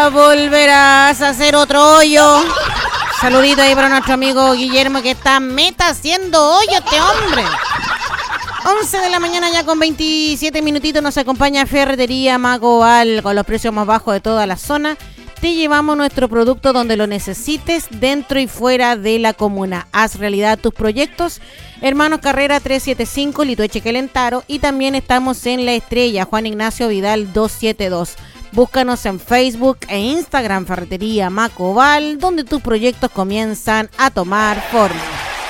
volverás a hacer otro hoyo. Saludito ahí para nuestro amigo Guillermo, que está haciendo hoyo este hombre. 11 de la mañana ya con 27 minutitos. Nos acompaña Ferretería Macoval con los precios más bajos de toda la zona. Te llevamos nuestro producto donde lo necesites, dentro y fuera de la comuna. Haz realidad tus proyectos. Hermanos Carrera 375, Litueche Quelentaro. Y también estamos en La Estrella, Juan Ignacio Vidal 272. Búscanos en Facebook e Instagram, Ferretería Macoval, donde tus proyectos comienzan a tomar forma.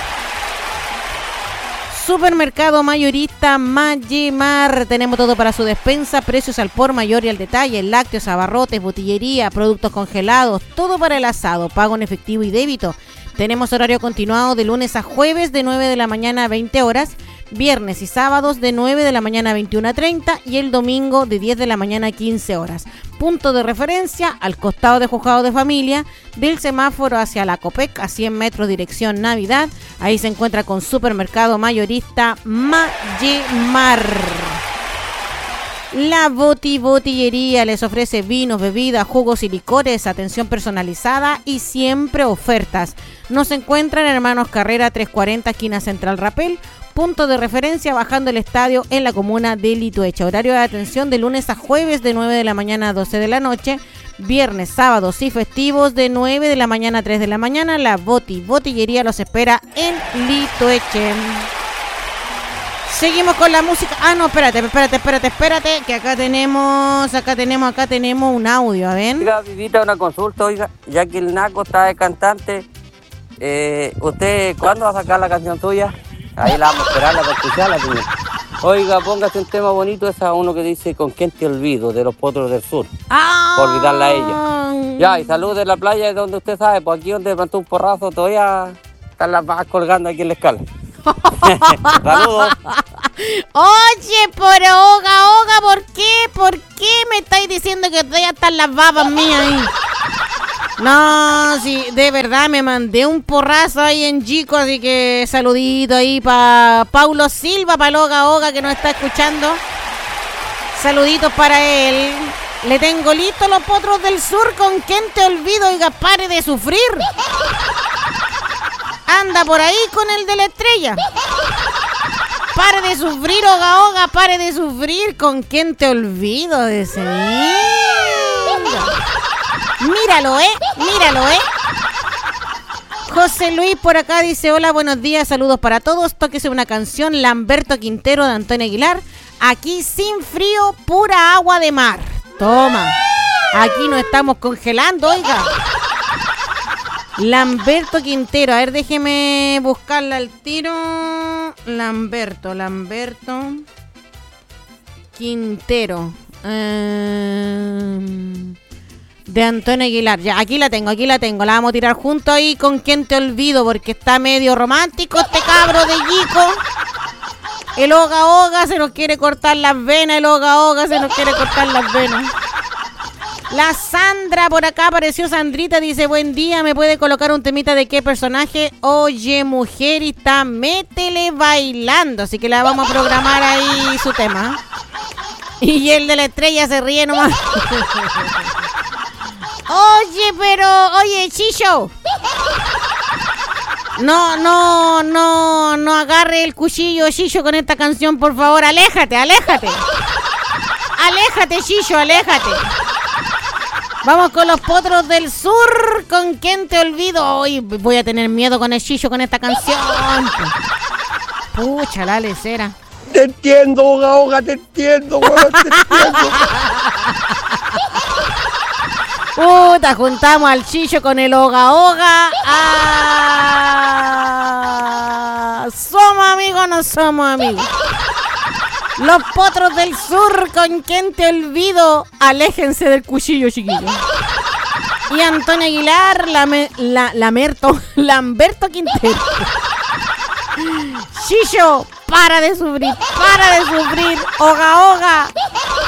Supermercado mayorista Mayemar. Tenemos todo para su despensa, precios al por mayor y al detalle, lácteos, abarrotes, botillería, productos congelados, todo para el asado, pago en efectivo y débito. Tenemos horario continuado de lunes a jueves de 9 de la mañana a 20 horas, viernes y sábados de 9 de la mañana a 21:30 y el domingo de 10 de la mañana a 15 horas. Punto de referencia al costado de Juzgado de Familia, del semáforo hacia la Copec, a 100 metros dirección Navidad. Ahí se encuentra con Supermercado Mayorista Mayemar. La Botillería les ofrece vinos, bebidas, jugos y licores, atención personalizada y siempre ofertas. Nos encuentran en Hermanos Carrera 340, esquina Central Rapel. Punto de referencia bajando el estadio en la comuna de Litueche. Horario de atención de lunes a jueves de 9 de la mañana a 12 de la noche. Viernes, sábados y festivos de 9 de la mañana a 3 de la mañana. La Botillería los espera en Litueche. Seguimos con la música. Ah, no, espérate, que acá tenemos un audio, a ver. Oiga, Vivita, una consulta, oiga, ya que el Naco está de cantante, ¿usted cuándo va a sacar la canción tuya? Ahí la vamos a esperarla para escucharla, señor. Oiga, póngase un tema bonito, ese a uno que dice ¿Con quién te olvido? De los Potros del Sur. Por olvidarla a ella. Ya, y salud de la playa de donde usted sabe, pues aquí donde levantó un porrazo todavía están las vagas colgando aquí en la escala. Saludos. Oye, pero Oga, ¿por qué? ¿Por qué me estáis diciendo que todavía están las babas mías ahí? No, sí, de verdad me mandé un porrazo ahí en Chico, así que saludito ahí para Paulo Silva, para el Oga que nos está escuchando. Saluditos para él. Le tengo listos los Potros del Sur, ¿con quién te olvido? Oiga, pare de sufrir. Anda por ahí con el de La Estrella. Pare de sufrir, Oga, pare de sufrir. ¿Con quién te olvido? De ese. Míralo, José Luis por acá dice: hola, buenos días, saludos para todos. Tóquese una canción, Lamberto Quintero de Antonio Aguilar. Aquí sin frío, pura agua de mar. Toma, aquí no estamos congelando, oiga. Lamberto Quintero, a ver, déjeme buscarla al tiro. Lamberto Quintero. De Antonio Aguilar. Ya, aquí la tengo. La vamos a tirar junto ahí con ¿Quién te olvido? Porque está medio romántico este cabro de Yico. El Oga se nos quiere cortar las venas. La Sandra por acá apareció. Sandrita dice: buen día, ¿me puede colocar un temita de qué personaje? Oye, mujerita, métele bailando. Así que la vamos a programar ahí su tema. Y el de La Estrella se ríe nomás. Oye, Chicho. No agarre el cuchillo, Chicho, con esta canción, por favor. Aléjate. Aléjate, Chicho, aléjate. Vamos con los Potros del Sur. ¿Con quién te olvido? Hoy voy a tener miedo con el Chicho con esta canción. Pucha, la lecera. Te entiendo, Oga, te entiendo, weón, te entiendo. Puta, juntamos al Chicho con el Oga. ¿Somos amigos o no somos amigos? Los Potros del Sur, ¿con quién te olvido? Aléjense del cuchillo, chiquillo. Y Antonio Aguilar, Lamberto Quintero. Chicho, para de sufrir. Oga.